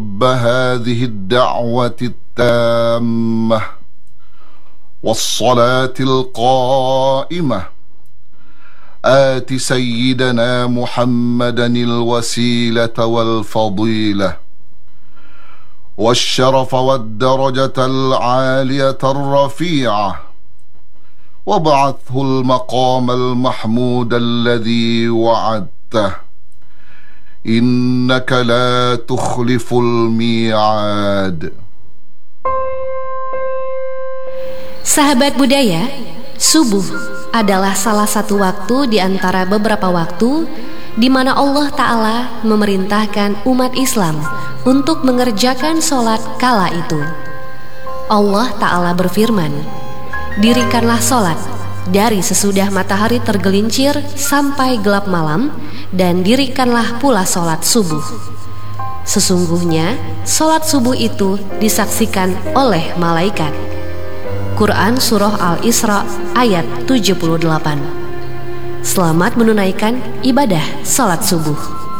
رب هذه الدعوة التامة والصلاة القائمة آت سيدنا محمدا الوسيلة والفضيلة والشرف والدرجة العالية الرفيعة وابعثه المقام المحمود الذي وعدته إنك لا تخلف الميعاد. Sahabat budaya, subuh adalah salah satu waktu di antara beberapa waktu di mana Allah Ta'ala memerintahkan umat Islam untuk mengerjakan sholat kala itu. Allah Ta'ala berfirman, "Dirikanlah sholat dari sesudah matahari tergelincir sampai gelap malam, dan dirikanlah pula sholat subuh. Sesungguhnya sholat subuh itu disaksikan oleh malaikat." Quran Surah Al-Isra ayat 78. Selamat menunaikan ibadah sholat subuh.